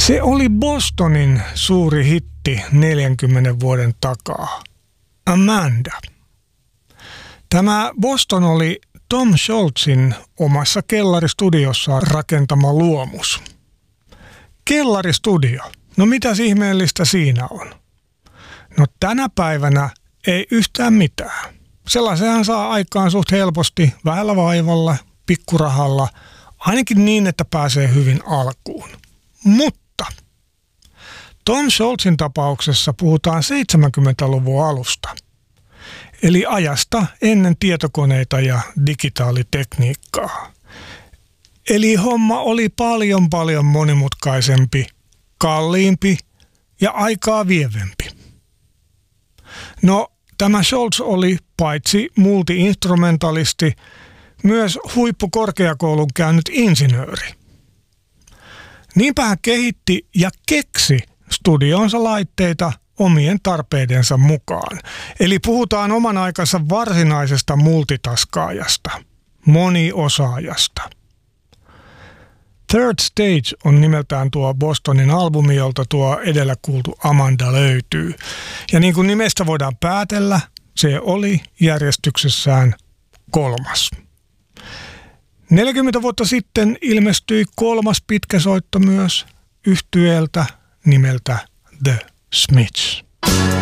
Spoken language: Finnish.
Se oli Bostonin suuri hitti 40 vuoden takaa. Amanda. Tämä Boston oli Tom Scholzin omassa kellaristudiossaan rakentama luomus. Kellaristudio. No mitäs ihmeellistä siinä on? No tänä päivänä ei yhtään mitään. Sellaisenhan saa aikaan suht helposti, vähällä vaivalla, pikkurahalla, ainakin niin, että pääsee hyvin alkuun. Mutta Tom Scholzin tapauksessa puhutaan 70-luvun alusta, eli ajasta ennen tietokoneita ja digitaalitekniikkaa. Eli homma oli paljon monimutkaisempi, kalliimpi ja aikaa vievempi. No, tämä Scholz oli paitsi multi-instrumentalisti, myös huippukorkeakoulun käynyt insinööri. Niinpä hän kehitti ja keksi studioonsa laitteita omien tarpeidensa mukaan. Eli puhutaan oman aikansa varsinaisesta multitaskaajasta, moniosaajasta. Third Stage on nimeltään tuo Bostonin albumi, jolta tuo edellä kuultu Amanda löytyy. Ja niin kuin nimestä voidaan päätellä, se oli järjestyksessään 3. 40 vuotta sitten ilmestyi 3. pitkäsoitto myös yhtyeeltä nimeltä The Smiths.